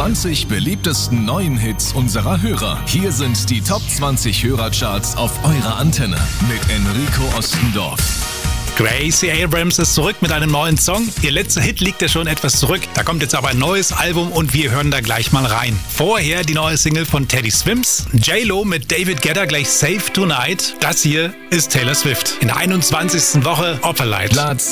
20 beliebtesten neuen Hits unserer Hörer. Hier sind die Top 20 Hörercharts auf eurer Antenne mit Enrico Ostendorf. Gracie Abrams ist zurück mit einem neuen Song. Ihr letzter Hit liegt ja schon etwas zurück. Da kommt jetzt aber ein neues Album und wir hören da gleich mal rein. Vorher die neue Single von Teddy Swims. J-Lo mit David Guetta gleich Save Tonight. Das hier ist Taylor Swift. In der 21. Woche Opalite. Platz